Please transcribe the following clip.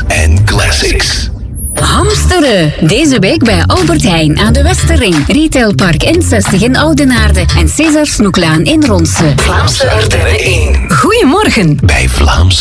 en classics. Hamsteren. Deze week bij Albert Heijn aan de Westerring. Retailpark N60 in Oudenaarde en César Snoeklaan in Ronse. Vlaamse Ardennen 1. Goedemorgen. Bij Vlaamse